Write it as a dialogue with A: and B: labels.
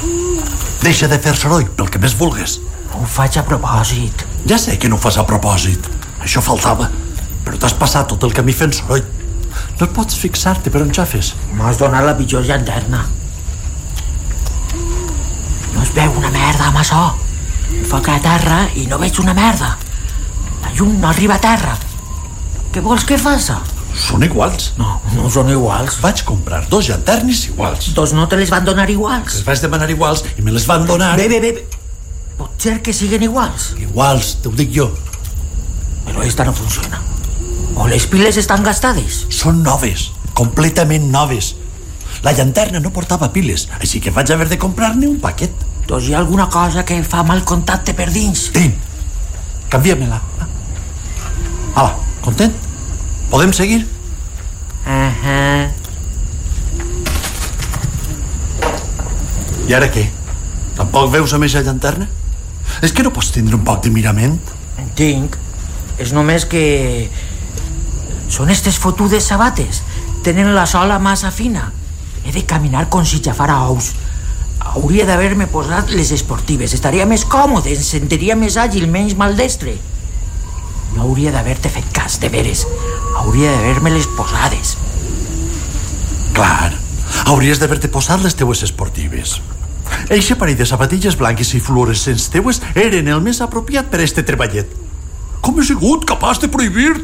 A: Deixa de fer soroll, pel que més vulgues.
B: No ho faig a propòsit.
A: Ja sé que no ho fas a propòsit. Això faltava. Però t'has passat tot el camí fent soroll. No pots fixar-te per on xafes.
B: M'has donat la pitjor llanterna. No es veu una merda amb això. Foc a terra i no veig una merda. La llum no arriba a terra. Què vols que faça?
A: Són iguals.
B: No, no són iguals.
A: Vaig comprar 2 llanternes iguals.
B: Doncs no te les van donar iguals.
A: Les vaig demanar iguals i me les van donar...
B: Bé. Pot ser que siguin iguals.
A: Iguals, te ho dic jo.
B: Però esta no funciona. O les piles estan gastades.
A: Són noves, completament noves. La llanterna no portava piles, així que vaig haver de comprar-ne un paquet.
B: Doncs hi ha alguna cosa que fa mal contacte per dins.
A: Tim, canvia-me-la. Hala, content? Podem seguir? I ara què? Tampoc veus a més la llanterna? És que no pots tindre un poc de mirament?
B: En tinc. És només que... Són estes fotudes sabates. Tenen la sola massa fina. He de caminar com si xafara ous. Hauria d'haver-me posat les esportives. Estaria més còmode, em sentiria més àgil, menys maldestre. No hauria d'haver-te fet cas, de veres. Hauria d'haver-me-les posades.
A: Clar, hauries d'haver-te posat les teues esportives. Eixe parell de sabatilles blanques i fluorescents teues eren el més apropiat per a este treballet. Com he sigut capaç de prohibir-te?